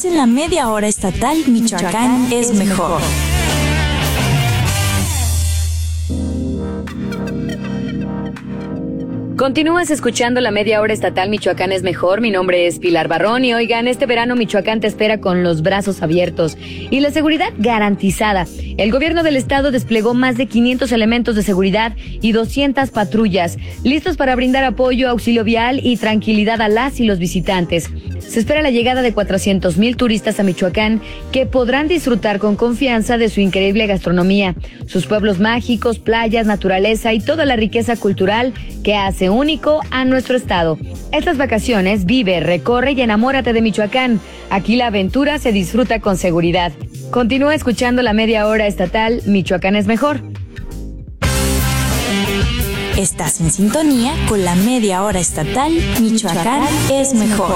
Estás en la media hora estatal Michoacán es mejor. Continúas escuchando la media hora estatal Michoacán es mejor. Mi nombre es Pilar Barrón y oigan, este verano Michoacán te espera con los brazos abiertos y la seguridad garantizada. El gobierno del estado desplegó más de 500 elementos de seguridad y 200 patrullas, listos para brindar apoyo, auxilio vial y tranquilidad a las y los visitantes. Se espera la llegada de 400,000 turistas a Michoacán que podrán disfrutar con confianza de su increíble gastronomía, sus pueblos mágicos, playas, naturaleza y toda la riqueza cultural que hace único a nuestro estado. Estas vacaciones vive, recorre y enamórate de Michoacán. Aquí la aventura se disfruta con seguridad. Continúa escuchando la media hora estatal Michoacán es mejor. Estás en sintonía con la media hora estatal Michoacán es mejor.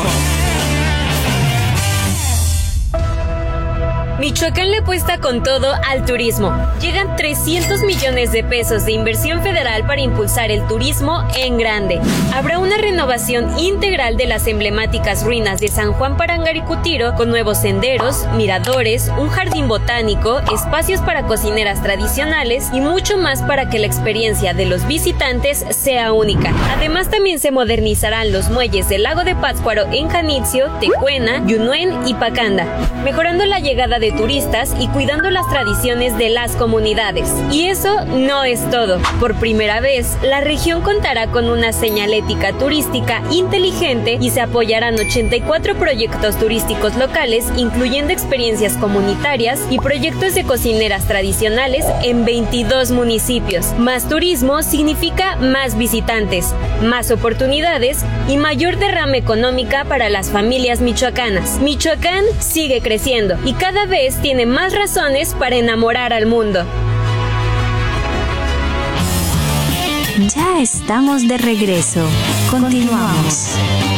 Michoacán le apuesta con todo al turismo. Llegan 300 millones de pesos de inversión federal para impulsar el turismo en grande. Habrá una renovación integral de las emblemáticas ruinas de San Juan Parangaricutiro con nuevos senderos, miradores, un jardín botánico, espacios para cocineras tradicionales y mucho más para que la experiencia de los visitantes sea única. Además, también se modernizarán los muelles del lago de Pátzcuaro en Janitzio, Tecuena, Yunuen y Pacanda, mejorando la llegada de turistas y cuidando las tradiciones de las comunidades. Y eso no es todo. Por primera vez, la región contará con una señalética turística inteligente y se apoyarán 84 proyectos turísticos locales, incluyendo experiencias comunitarias y proyectos de cocineras tradicionales en 22 municipios. Más turismo significa más visitantes, más oportunidades y mayor derrama económica para las familias michoacanas. Michoacán sigue creciendo y cada vez tiene más razones para enamorar al mundo. Ya estamos de regreso. Continuamos.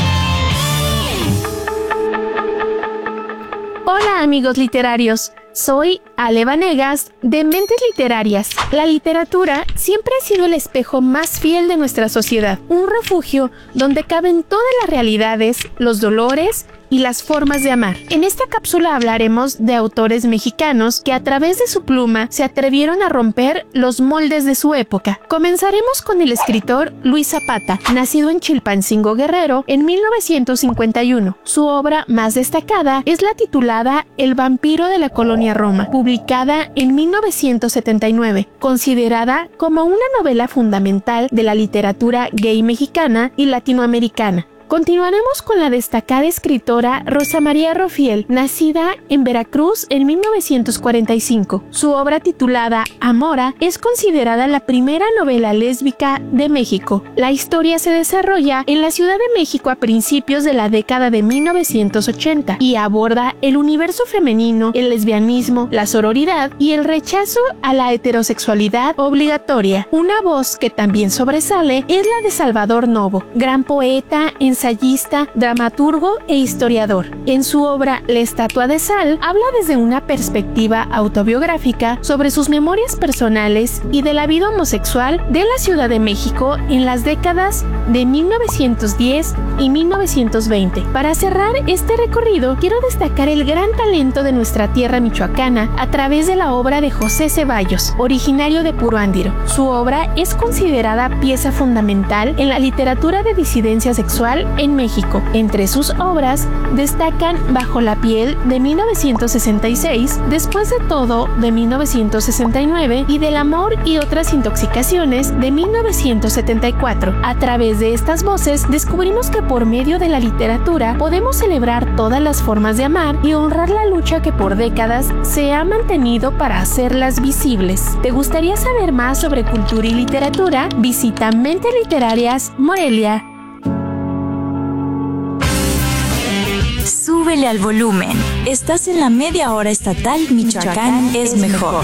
Hola amigos literarios, soy Ale Vanegas de Mentes Literarias. La literatura siempre ha sido el espejo más fiel de nuestra sociedad, un refugio donde caben todas las realidades, los dolores y las formas de amar. En esta cápsula hablaremos de autores mexicanos que a través de su pluma se atrevieron a romper los moldes de su época. Comenzaremos con el escritor Luis Zapata, nacido en Chilpancingo, Guerrero, en 1951. Su obra más destacada es la titulada El vampiro de la colonia Roma, publicada en 1979, considerada como una novela fundamental de la literatura gay mexicana y latinoamericana. Continuaremos con la destacada escritora Rosa María Rofiel, nacida en Veracruz en 1945. Su obra titulada Amora es considerada la primera novela lésbica de México. La historia se desarrolla en la Ciudad de México a principios de la década de 1980 y aborda el universo femenino, el lesbianismo, la sororidad y el rechazo a la heterosexualidad obligatoria. Una voz que también sobresale es la de Salvador Novo, gran poeta, ensayista, dramaturgo e historiador. En su obra La estatua de sal, habla desde una perspectiva autobiográfica sobre sus memorias personales y de la vida homosexual de la Ciudad de México en las décadas de 1910 y 1920. Para cerrar este recorrido, quiero destacar el gran talento de nuestra tierra michoacana a través de la obra de José Ceballos, originario de Puruándiro. Su obra es considerada pieza fundamental en la literatura de disidencia sexual en México. Entre sus obras destacan Bajo la piel de 1966, Después de todo de 1969 y Del amor y otras intoxicaciones de 1974. A través de estas voces descubrimos que por medio de la literatura podemos celebrar todas las formas de amar y honrar la lucha que por décadas se ha mantenido para hacerlas visibles. ¿Te gustaría saber más sobre cultura y literatura? Visita Mentes Literarias Morelia. Súbele al volumen. Estás en la media hora estatal Michoacán es mejor.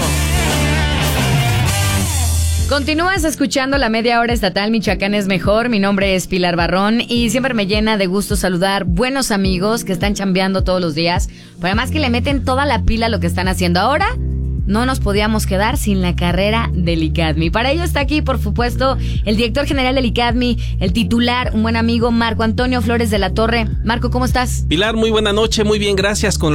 Continúas escuchando la media hora estatal Michoacán es mejor. Mi nombre es Pilar Barrón y siempre me llena de gusto saludar buenos amigos que están chambeando todos los días, pero además que le meten toda la pila a lo que están haciendo ahora. No nos podíamos quedar sin la carrera del ICADMI. Para ello está aquí, por supuesto, el director general del ICADMI, el titular, un buen amigo, Marco Antonio Flores de la Torre. Marco, ¿cómo estás? Pilar, muy buena noche, muy bien, gracias. Con